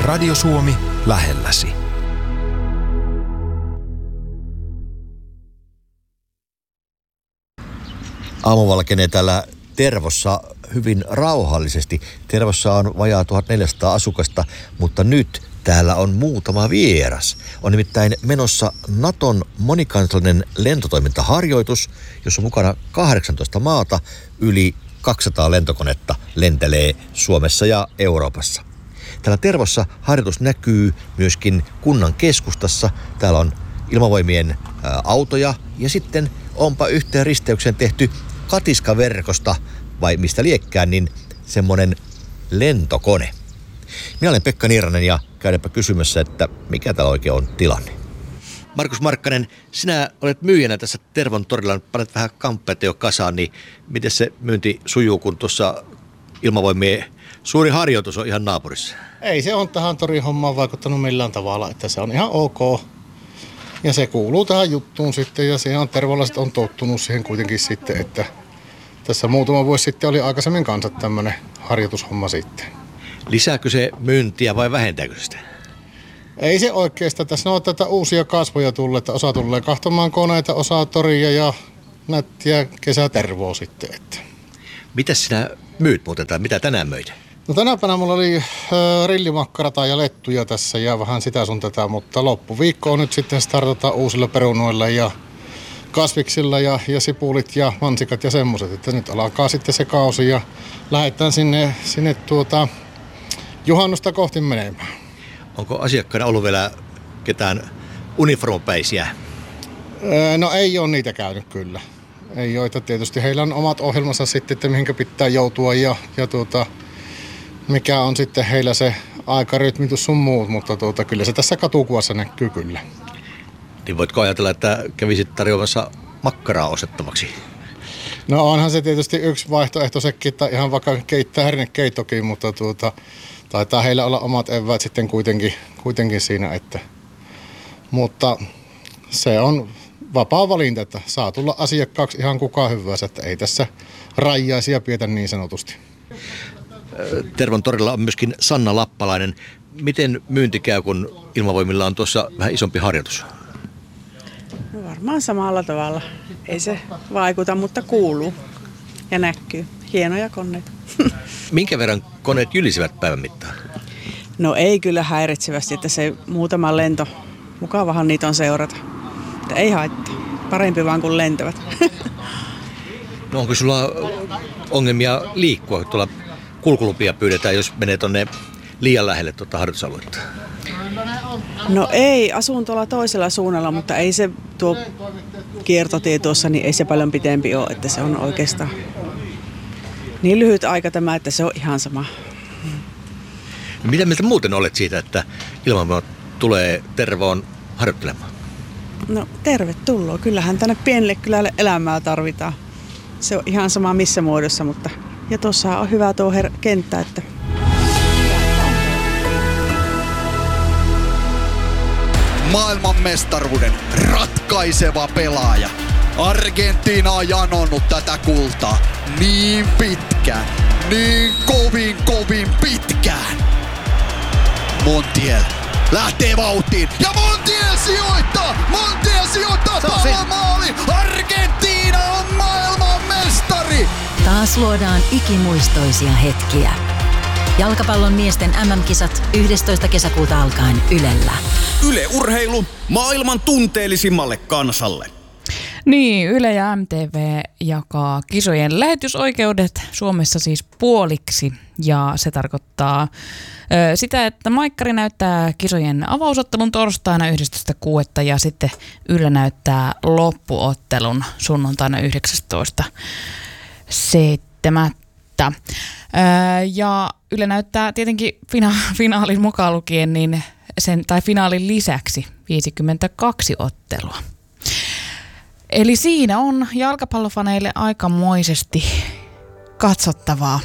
Radio Suomi lähelläsi. Aamu valkenee täällä Tervossa hyvin rauhallisesti. Tervossa on vajaa 1400 asukasta, mutta nyt täällä on muutama vieras. On nimittäin menossa Naton monikansallinen lentotoimintaharjoitus, jossa on mukana 18 maata, yli 200 lentokonetta lentelee Suomessa ja Euroopassa. Täällä Tervossa harjoitus näkyy myöskin kunnan keskustassa. Täällä on ilmavoimien autoja ja sitten onpa yhteen risteykseen tehty katiskaverkosta, vai mistä liekkään, niin semmonen lentokone. Minä olen Pekka Niiranen ja käydäpä kysymässä, että mikä täällä oikein on tilanne. Markus Markkanen, sinä olet myyjänä tässä Tervon torilla, panet vähän kamppeita jo kasaan, niin miten se myynti sujuu, kun tuossa ilmavoimien suuri harjoitus on ihan naapurissa? Ei se on tähän torin hommaan vaikuttanut millään tavalla, että se on ihan ok. Ja se kuuluu tähän juttuun sitten ja siihen tervolaiset on tottunut siihen kuitenkin sitten, että tässä muutama vuosi sitten oli aikaisemmin kanssa tämmöinen harjoitushomma sitten. Lisääkö se myyntiä vai vähentääkö sitä? Ei se oikeastaan. Tässä on tätä uusia kasvoja tullut, että osa tulee kahtomaan koneita, osa toria ja nättiä kesätervoa sitten. Että. Mitäs sinä myyt muuten tai mitä tänään möit? No tänä päivänä mulla oli rillimakkarata ja lettuja tässä ja vähän sitä sun tätä, mutta loppuviikko on nyt sitten startataan uusilla perunoilla ja kasviksilla ja sipulit ja mansikat ja semmoiset, että nyt alkaa sitten se kausi ja lähdetään sinne juhannusta kohti menemään. Onko asiakkaana ollut vielä ketään uniformupäisiä? No ei ole niitä käynyt kyllä. Ei ole, että tietysti heillä on omat ohjelmansa sitten, että mihinkä pitää joutua ja mikä on sitten heillä se aikarytmitus sun muut, mutta kyllä se tässä katukuvassa näkyy kyllä. Niin voitko ajatella, että kävisit tarjoamassa makkaraa ostettavaksi? No onhan se tietysti yksi vaihtoehto sekin, että ihan vaikka keittää hernekeittokin, mutta taitaa heillä olla omat eväät sitten kuitenkin siinä, että. Mutta se on vapaa valinta, että saa tulla asiakkaaksi ihan kukaan hyvänsä, että ei tässä rajaisia pidetä niin sanotusti. Tervon torilla on myöskin Sanna Lappalainen. Miten myynti käy, kun ilmavoimilla on tuossa vähän isompi harjoitus? No varmaan samalla tavalla. Ei se vaikuta, mutta kuuluu ja näkyy. Hienoja koneita. Minkä verran koneet jylisivät päivän mittaan? No ei kyllä häiritsevästi, että se muutama lento. Mukavahan niitä on seurata. Että ei haittaa. Parempi vaan kuin lentävät. No onko sulla ongelmia liikkua? Tuolla kulkulupia pyydetään, jos menee tonne liian lähelle harjoitusaluetta. No ei, asun tuolla toisella suunnalla, mutta ei se tuo kiertotie tuossa, niin ei se paljon pitempi ole, että se on oikeastaan niin lyhyt aika tämä, että se on ihan sama. No, mitä mieltä muuten olet siitä, että ilmavoimat tulee Tervoon harjoittelemaan? No tervetuloa. Kyllähän tänne pienelle kylälle elämää tarvitaan. Se on ihan sama missä muodossa, mutta ja tuossa on hyvä tuo kenttä, että maailmanmestaruuden ratkaiseva pelaaja. Argentiina on janonnut tätä kultaa niin pitkään, niin kovin pitkään. Montiel lähtee vauhtiin ja Montiel sijoittaa palomaali. Argentiina on maailmanmestari. Taas luodaan ikimuistoisia hetkiä. Jalkapallon miesten MM-kisat 11. kesäkuuta alkaen Ylellä. Yle Urheilu maailman tunteellisimmalle kansalle. Niin, Yle ja MTV jakaa kisojen lähetysoikeudet Suomessa siis puoliksi. Ja se tarkoittaa sitä, että Maikkari näyttää kisojen avausottelun torstaina 11.6. ja sitten Yle näyttää loppuottelun sunnuntaina 19.7. Ja Yle näyttää tietenkin finaalin mukaan lukien niin finaalin lisäksi 52 ottelua. Eli siinä on jalkapallofaneille aikamoisesti katsottavaa.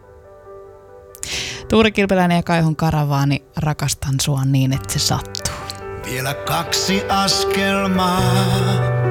Tuuri Kilpeläinen ja Kaihon Karavaani, rakastan sua niin, että se sattuu. Vielä 2 askelmaa.